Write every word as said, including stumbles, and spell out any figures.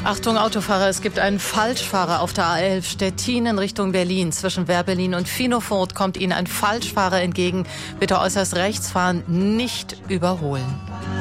Achtung Autofahrer, es gibt einen Falschfahrer auf der A elf Stettin in Richtung Berlin. Zwischen Werbelin und Finofurt kommt Ihnen ein Falschfahrer entgegen. Bitte äußerst rechts fahren, nicht überholen.